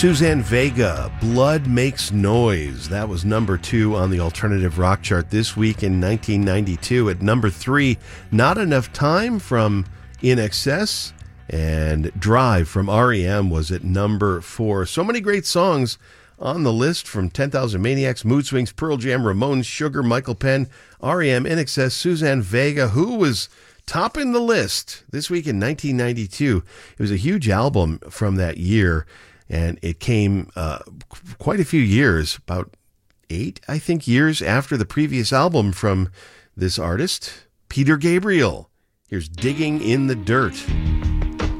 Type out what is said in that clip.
Suzanne Vega, Blood Makes Noise. That was number 2 on the alternative rock chart this week in 1992. At number 3, Not Enough Time from In Excess, and Drive from REM was at number 4. So many great songs on the list, from 10,000 Maniacs, Mood Swings, Pearl Jam, Ramones, Sugar, Michael Penn, REM, In Excess, Suzanne Vega, who was topping the list this week in 1992. It was a huge album from that year, and it came quite a few years, about 8, I think, years after the previous album from this artist, Peter Gabriel. Here's Digging in the Dirt.